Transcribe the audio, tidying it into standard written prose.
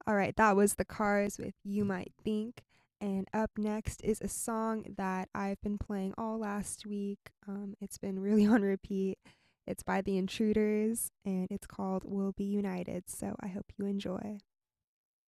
All right, that was The Cars with You Might Think. And up next is a song that I've been playing all last week. It's been really on repeat. It's by The Intruders and it's called We'll Be United. So I hope you enjoy.